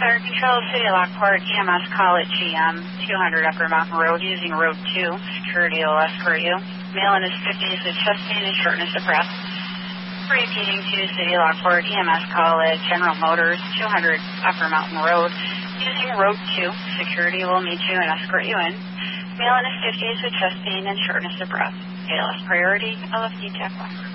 Fire Control, City of Lockport, EMS call at GM, 200 Upper Mountain Road, using Road 2. Security will escort you. Male in his 50s with chest pain and shortness of breath. Repeating to City of Lockport, EMS call at General Motors, 200 Upper Mountain Road, using Road 2. Security will meet you and escort you in. Male in his 50s with chest pain and shortness of breath. ALS priority, LFD TAC 1.